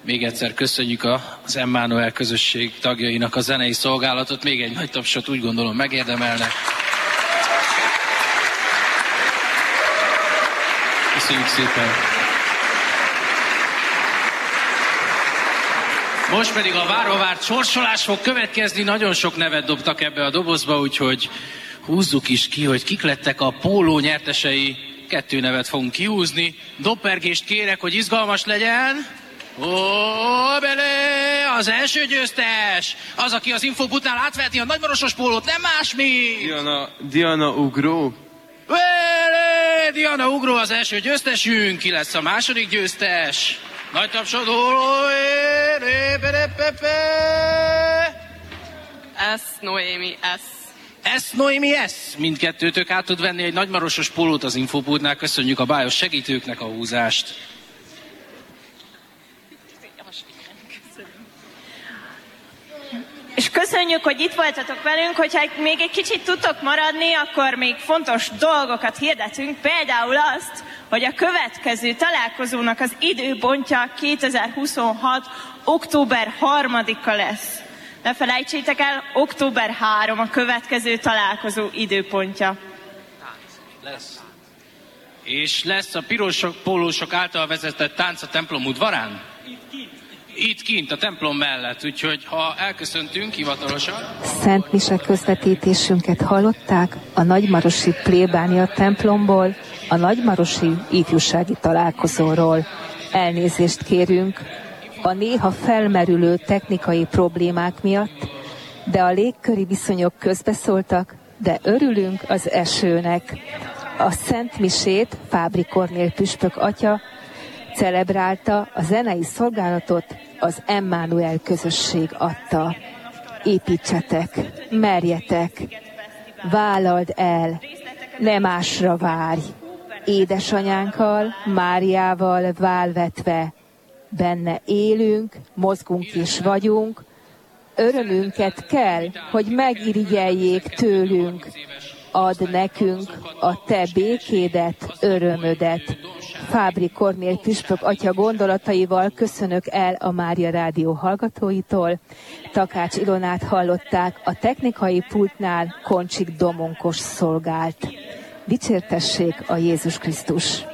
Még egyszer köszönjük az Emmanuel közösség tagjainak a zenei szolgálatot. Még egy nagy tapsot úgy gondolom megérdemelnek. Köszönjük szépen. Most pedig a váróvárt sorsolás fog következni. Nagyon sok nevet dobtak ebbe a dobozba, úgyhogy húzzuk is ki, hogy kik lettek a póló nyertesei. 2 nevet fogunk kihúzni. Doppergést kérek, hogy izgalmas legyen. Belé! Az első győztes! Az, aki az Infobutnál átveheti a nagymarosos pólót, nem más, mint... Diana Ugró. Belé! Diana Ugró az első győztesünk. Ki lesz a második győztes? Nagy tapsodó! Noémi S. Noémi S. Mindkettőtök át tud venni egy nagymarosos pólót az Infobútnál. Köszönjük a bájos segítőknek a húzást. És köszönjük, hogy itt voltatok velünk, hogyha még egy kicsit tudtok maradni, akkor még fontos dolgokat hirdetünk, például azt, hogy a következő találkozónak az időpontja 2026. október 3-a lesz. Ne felejtsétek el, október 3 a következő találkozó időpontja. Lesz. És lesz a piros pólósok által vezetett tánc a templom udvarán? Itt kint, a templom mellett, úgyhogy ha elköszöntünk hivatalosan... Szent mise közvetítésünket hallották a nagymarosi plébánia templomból, a nagymarosi ifjúsági találkozóról. Elnézést kérünk a néha felmerülő technikai problémák miatt, de a légköri viszonyok közbeszóltak, de örülünk az esőnek. A Szent misét Fábri Kornél püspök atya celebrálta, a zenei szolgálatot az Emmanuel közösség adta. Építsetek, merjetek, vállald el, ne másra várj. Édesanyánkkal, Máriával válvetve, benne élünk, mozgunk és vagyunk, örömünket kell, hogy megirigyeljék tőlünk. Add nekünk a te békédet, örömödet. Fábri Kornél püspök atya gondolataival köszönök el a Mária Rádió hallgatóitól. Takács Ilonát hallották, a technikai pultnál Koncsik Domonkos szolgált. Dicsértessék a Jézus Krisztus!